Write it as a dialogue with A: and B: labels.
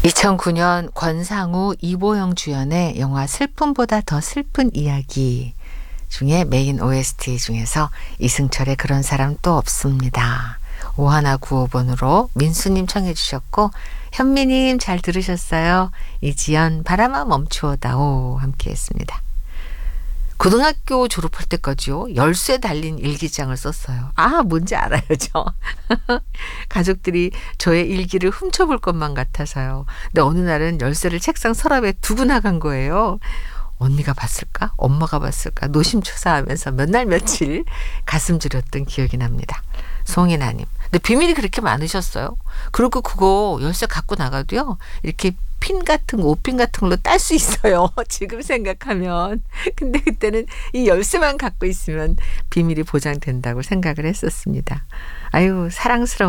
A: 2009년 권상우, 이보영 주연의 영화 슬픔보다 더 슬픈 이야기 중에 메인 OST 중에서 이승철의 그런 사람 또 없습니다. 5195번으로 민수님 청해 주셨고, 현미님 잘 들으셨어요? 이지연 바람아 멈추어다오 함께 했습니다. 고등학교 졸업할 때까지요, 열쇠 달린 일기장을 썼어요. 아, 뭔지 알아요, 저. 가족들이 저의 일기를 훔쳐볼 것만 같아서요. 근데 어느 날은 열쇠를 책상 서랍에 두고 나간 거예요. 언니가 봤을까? 엄마가 봤을까? 노심초사하면서 몇 날 며칠 가슴 졸였던 기억이 납니다. 송이나님. 근데 비밀이 그렇게 많으셨어요? 그리고 그거 열쇠 갖고 나가도요, 이렇게 핀 같은 거, 옷핀 같은 걸로 딸 수 있어요. 지금 생각하면. 근데 그때는 이 열쇠만 갖고 있으면 비밀이 보장된다고 생각을 했었습니다. 아유, 사랑스러운